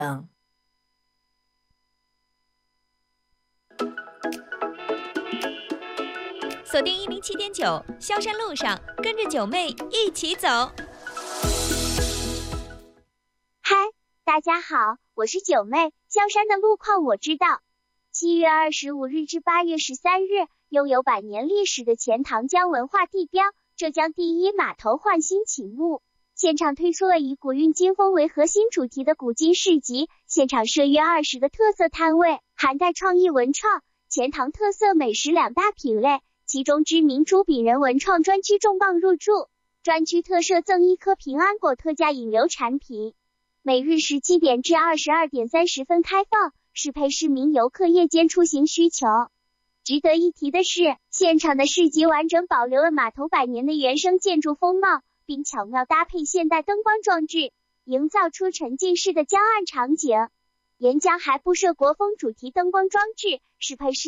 锁定107.9，萧山路上，跟着九妹一起走。 嗨，大家好，我是九妹。萧山的路况我知道。7月25日至8月13日，拥有100年历史的钱塘江文化地标浙江第一码头焕新启幕，现场推出了以古韵今风为核心主题的古今市集，现场设约20个特色摊位，涵盖创意文创、钱塘特色美食2大品类。其中知名朱炳仁文创专区重磅入驻，专区特设赠1颗平安果特价引流产品，每日17点至22点30分开放，适配市民游客夜间出行需求。值得一提的是，现场的市集完整保留了码头100年的原生建筑风貌，并巧妙搭配现代灯光装置，营造出沉浸式的江岸场景。沿江还布设国风主题灯光装置，适配市